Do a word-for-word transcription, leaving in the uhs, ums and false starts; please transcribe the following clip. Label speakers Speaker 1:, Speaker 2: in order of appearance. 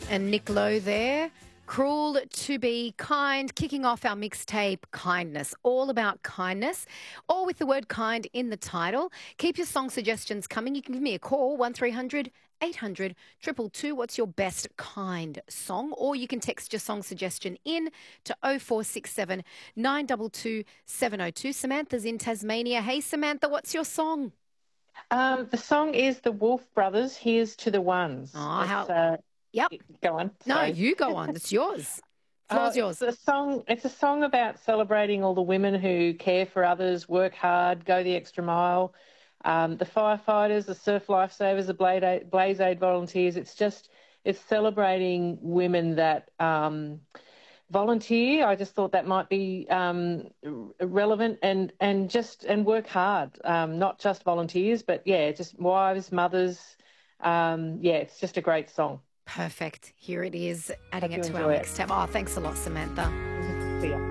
Speaker 1: And Nick Lowe there. Cruel to be kind, kicking off our mixtape Kindness, all about kindness, all with the word kind in the title. Keep your song suggestions coming. You can give me a call, one three hundred eight hundred two two two. What's your best kind song? Or you can text your song suggestion in to oh four six seven nine two two seven oh two. Samantha's in Tasmania. Hey, Samantha, what's your song?
Speaker 2: Um, the song is the Wolf Brothers, Here's to the Ones.
Speaker 1: Oh,
Speaker 2: It's,
Speaker 1: how...
Speaker 2: uh,
Speaker 1: Yep.
Speaker 2: Go on.
Speaker 1: No,
Speaker 2: Sorry.
Speaker 1: you go on. It's yours.
Speaker 2: Uh,
Speaker 1: Floor's yours.
Speaker 2: it's a song. It's a song about celebrating all the women who care for others, work hard, go the extra mile. Um, the firefighters, the surf lifesavers, the Blaze Aid, Blaze Aid volunteers. It's just it's celebrating women that um, volunteer. I just thought that might be um, relevant and and just and work hard. Um, not just volunteers, but yeah, just wives, mothers. Um, yeah, it's just a great song.
Speaker 1: Perfect. Here it is, adding
Speaker 2: Hope
Speaker 1: it
Speaker 2: you
Speaker 1: to our
Speaker 2: enjoy it.
Speaker 1: mixtape. Oh, thanks a lot, Samantha.
Speaker 2: See ya.